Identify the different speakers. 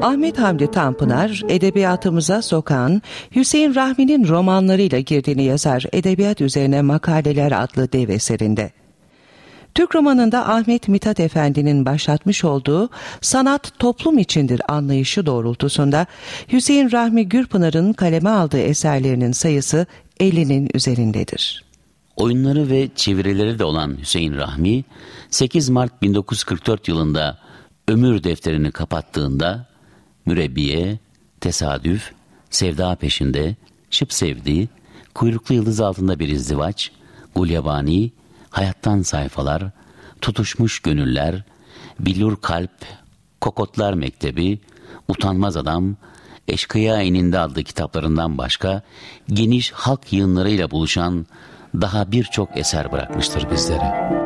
Speaker 1: Ahmet Hamdi Tanpınar, edebiyatımıza sokan Hüseyin Rahmi'nin romanlarıyla girdiğini yazar Edebiyat Üzerine Makaleler adlı dev eserinde. Türk romanında Ahmet Mithat Efendi'nin başlatmış olduğu sanat toplum içindir anlayışı doğrultusunda Hüseyin Rahmi Gürpınar'ın kaleme aldığı eserlerinin sayısı 50'nin üzerindedir.
Speaker 2: Oyunları ve çevirileri de olan Hüseyin Rahmi, 8 Mart 1944 yılında ömür defterini kapattığında Mürebbiye, Tesadüf, Sevda Peşinde, Şıp Sevdi, Kuyruklu Yıldız Altında Bir İzdivaç, Gulyabani, Hayattan Sayfalar, Tutuşmuş Gönüller, Billur Kalp, Kokotlar Mektebi, Utanmaz Adam, Eşkıya Eninde adlı kitaplarından başka geniş halk yığınlarıyla buluşan daha birçok eser bırakmıştır bizlere.